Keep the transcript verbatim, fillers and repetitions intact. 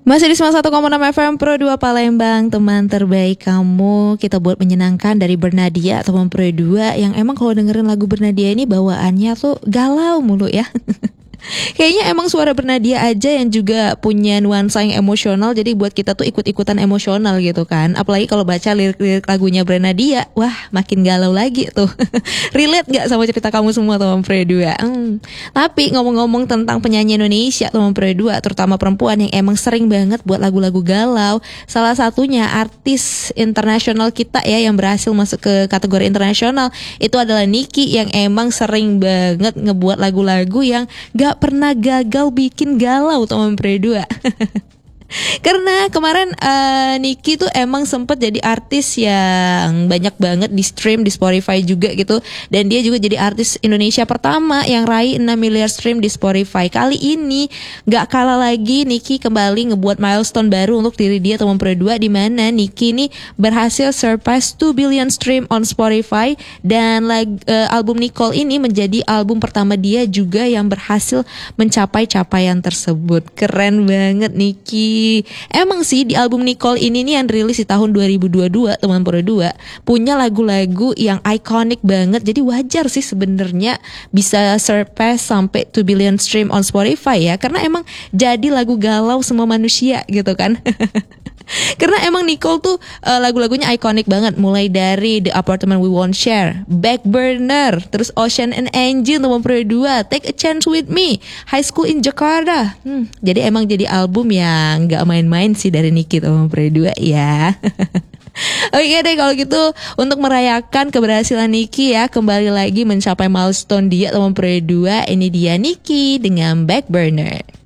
Masih di sembilan puluh satu koma enam F M Pro dua Palembang, teman terbaik kamu. Kita buat menyenangkan dari Bernadia, teman Pro dua yang emang kalau dengerin lagu Bernadia ini bawaannya tuh galau mulu ya. Kayaknya emang suara Bernadia aja yang juga punya nuansa yang emosional, jadi buat kita tuh ikut-ikutan emosional gitu kan. Apalagi kalau baca lirik-lirik lagunya Bernadia, wah makin galau lagi tuh. Relate gak sama cerita kamu semua teman Pro dua? Hmm. Tapi ngomong-ngomong tentang penyanyi Indonesia teman Pro dua, terutama perempuan yang emang sering banget buat lagu-lagu galau, salah satunya artis internasional kita ya yang berhasil masuk ke kategori internasional, itu adalah Niki yang emang sering banget ngebuat lagu-lagu yang gak pernah gagal bikin galau teman Pro dua. Karena kemarin uh, Niki tuh emang sempet jadi artis yang banyak banget di stream di Spotify juga gitu. Dan dia juga jadi artis Indonesia pertama yang raih enam miliar stream di Spotify. Kali ini gak kalah lagi, Niki kembali ngebuat milestone baru untuk diri dia teman Pro dua, di mana Niki ini berhasil surpass two billion stream on Spotify. Dan lag, uh, album Nicole ini menjadi album pertama dia juga yang berhasil mencapai capaian tersebut. Keren banget Niki. Emang sih di album Nicole ini nih yang rilis di tahun dua ribu dua puluh dua teman Pro dua punya lagu-lagu yang ikonik banget. Jadi wajar sih sebenarnya bisa surpass sampai two billion stream on Spotify ya, karena emang jadi lagu galau semua manusia gitu kan. Karena emang Nicole tuh uh, lagu-lagunya ikonik banget, mulai dari The Apartment We Won't Share, Back Burner, terus Ocean and Angel teman Pro dua, Take a Chance With Me, High School in Jakarta. Hmm, jadi emang jadi album yang gak main-main sih dari Niki teman Pro dua ya. Oke deh kalau gitu, untuk merayakan keberhasilan Niki ya, kembali lagi mencapai milestone dia teman Pro dua, ini dia Niki dengan Back Burner.